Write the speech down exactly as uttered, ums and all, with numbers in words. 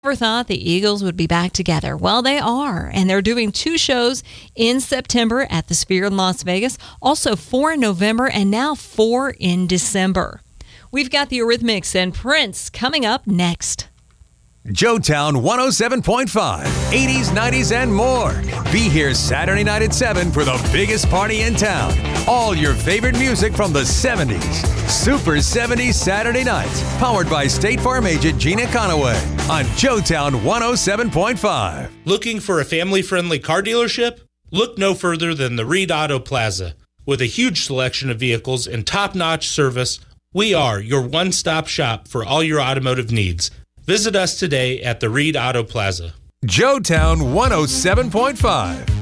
Never thought the Eagles would be back together. Well, they are, and they're doing two shows in September at the Sphere in Las Vegas, also four in November, and now four in December. We've got the Eurythmics and Prince coming up next. Joetown one oh seven point five, eighties, nineties, and more. Be here Saturday night at seven for the biggest party in town. All your favorite music from the seventies. Super seventies Saturday nights. Powered by State Farm agent Gina Conaway on Joetown one oh seven point five. Looking for a family-friendly car dealership? Look no further than the Reed Auto Plaza. With a huge selection of vehicles and top-notch service, we are your one-stop shop for all your automotive needs. Visit us today at the Reed Auto Plaza. Joetown one oh seven point five.